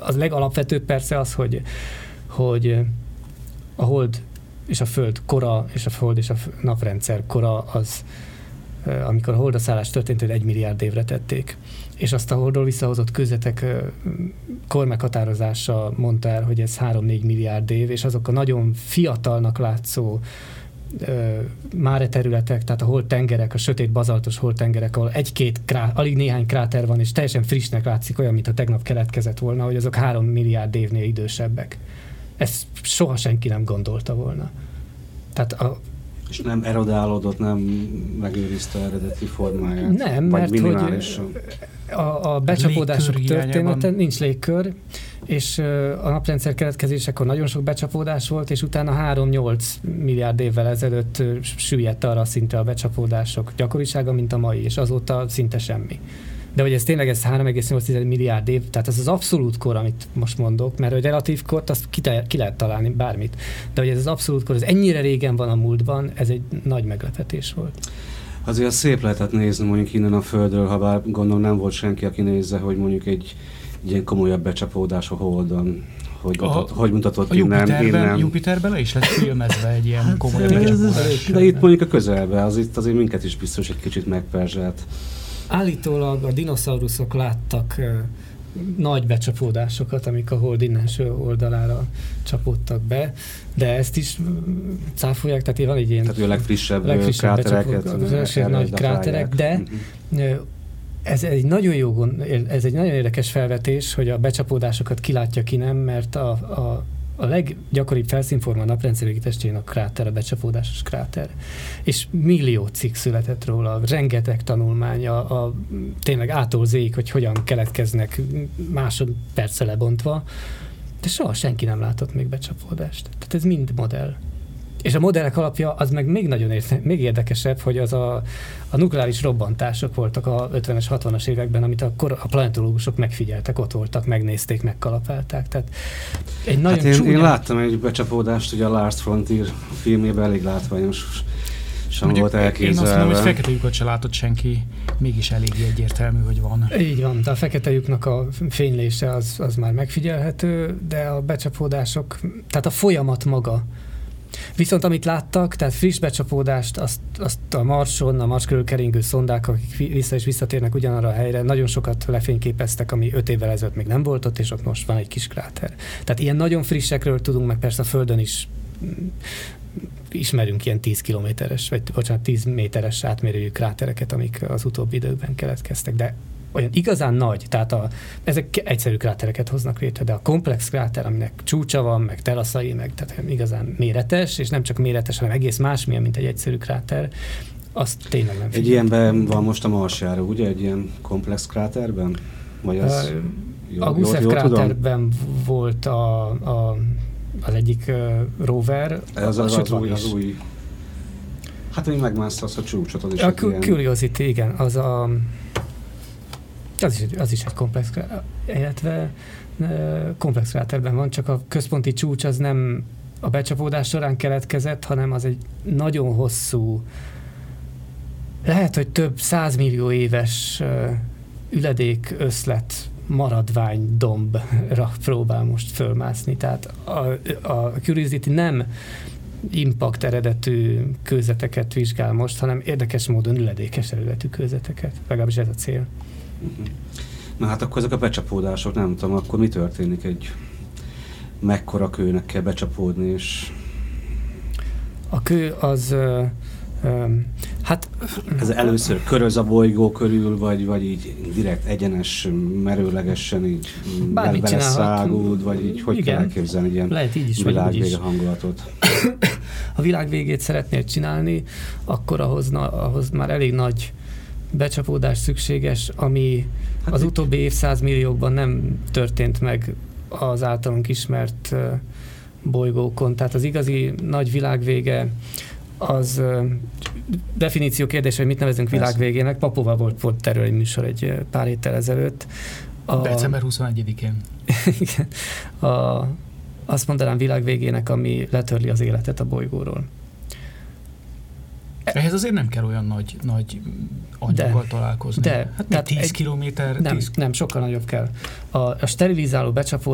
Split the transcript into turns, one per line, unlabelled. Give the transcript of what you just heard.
az legalapvetőbb persze az, hogy a hold és a föld kora, és a hold és a naprendszer kora az, amikor a holdaszállás történt, hogy 1 milliárd évre tették. És azt a holdról visszahozott kőzetek kormeghatározása mondta el, hogy ez 3-4 milliárd év, és azok a nagyon fiatalnak látszó máre területek, tehát a holdtengerek, a sötét bazaltos holdtengerek, ahol alig néhány kráter van, és teljesen frissnek látszik, olyan, mintha tegnap keletkezett volna, hogy azok 3 milliárd évnél idősebbek. Ezt soha senki nem gondolta volna. Tehát
és nem erodálódott, nem megőrizte eredeti formáját?
Nem, mert hogy a becsapódások története nincs légkör, és a naprendszer keletkezésekor nagyon sok becsapódás volt, és utána 3-8 milliárd évvel ezelőtt süllyedt arra szinte a becsapódások gyakorisága, mint a mai, és azóta szinte semmi. De hogy ez tényleg 3,8 milliárd év, tehát ez az abszolút kor, amit most mondok, mert a relatív kort, azt ki lehet találni bármit. De hogy ez az abszolút kor, ez ennyire régen van a múltban, ez egy nagy meglepetés volt.
Azért szép lehetett nézni mondjuk innen a Földről, ha bár gondolom nem volt senki, aki nézze, hogy mondjuk egy ilyen komolyabb becsapódás a Holdon, hogy mutatott innen.
Jupiterben le is lett filmezve egy ilyen komolyabb becsapódás.
De itt mondjuk a közelben, az itt azért minket is biztos egy kicsit megperzselt.
Állítólag a dinoszauruszok láttak nagy becsapódásokat, amik a hold innenső oldalára csapódtak be, de ezt is cáfolják, tehát van egy ilyen...
Tehát a legfrissebb krátereket.
Az nagy kráterek, de ez egy nagyon ez egy nagyon érdekes felvetés, hogy a becsapódásokat kilátja, ki nem, mert a leggyakoribb felszínforma a naprendszer égitestjén a kráter, a becsapódásos kráter. És millió cikk született róla, rengeteg tanulmány, tényleg A-tól Z-ig, hogy hogyan keletkeznek másodperce lebontva, de soha senki nem látott még becsapódást. Tehát ez mind modell. És a modellek alapja az meg még érdekesebb, hogy az a nukleáris robbantások voltak a 50-es, 60-as években, amit a planetológusok megfigyeltek, ott voltak, megnézték, megkalapálták. Tehát egy nagyon
én láttam egy becsapódást, ugye a Last Frontier filmében elég látványos volt elképzelve.
Én azt mondom, hogy fekete lyukat se látott senki, mégis eléggé egyértelmű, hogy van.
Így van, de a fekete lyuknak a fénylése az már megfigyelhető, de a becsapódások, tehát a folyamat maga. Viszont amit láttak, tehát friss becsapódást, azt a Marson, a Mars körül keringő szondák, akik vissza és visszatérnek ugyanarra a helyre, nagyon sokat lefényképeztek, ami 5 évvel ezelőtt még nem volt ott, és ott most van egy kis kráter. Tehát ilyen nagyon frissekről tudunk, meg persze a Földön is ismerünk ilyen 10 kilométeres, vagy 10 méteres átmérőjű krátereket, amik az utóbbi időkben keletkeztek, de olyan igazán nagy, tehát ezek egyszerű krátereket hoznak létre, de a komplex kráter, aminek csúcsa van, meg teraszai, meg tehát igazán méretes, és nem csak méretes, hanem egész másmilyen, mint egy egyszerű kráter, azt tényleg nem figyeltem.
Egy ilyenben van most a Marsjáró, ugye? Egy ilyen komplex kráterben? Vagy az
a Gusev kráterben volt az egyik rover.
Az új. Hát még megmászta azt a csúcsot. Az is
a Curiosity, igen. Az is egy komplex kráter, illetve komplex kráterben van, csak a központi csúcs az nem a becsapódás során keletkezett, hanem az egy nagyon hosszú, lehet, hogy több 100 millió éves üledék összlet maradvány dombra próbál most fölmászni. Tehát a Curiosity nem impact eredetű kőzeteket vizsgál most, hanem érdekes módon üledékes eredetű kőzeteket. Legalábbis ez a cél.
Na hát akkor ezek a becsapódások, nem tudom, akkor mi történik mekkora kőnek kell becsapódni, és...
A kő az... hát...
Ez először köröz a bolygó körül, vagy így direkt egyenes, merőlegesen így beleszáguld, vagy így hogy kell elképzelni egy ilyen világvége hangulatot?
Ha világvégét szeretnél csinálni, akkor ahhoz már elég nagy becsapódás szükséges, ami az utóbbi évszázmilliókban nem történt meg az általunk ismert bolygókon. Tehát az igazi nagy világvége az definíció kérdés, hogy mit nevezünk világvégének. Papóval volt erről egy műsor egy pár héttel ezelőtt.
December 21-én.
Igen. Azt mondanám világvégének, ami letörli az életet a bolygóról.
Ehhez azért nem kell olyan nagy anyaggal találkozni.
De.
Hát 10 kilométer?
Nem, sokkal nagyobb kell. A sterilizáló becsapódás